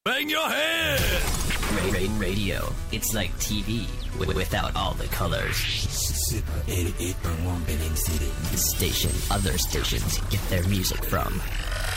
Bang your head! Radio. It's like TV without all the colors. Super 88.1 Benning City. The station other stations get their music from.